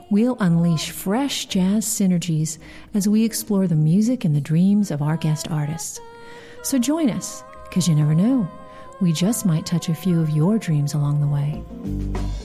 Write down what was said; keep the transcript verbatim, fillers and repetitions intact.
We'll unleash fresh jazz synergies as we explore the music and the dreams of our guest artists. So join us, because you never know, we just might touch a few of your dreams along the way.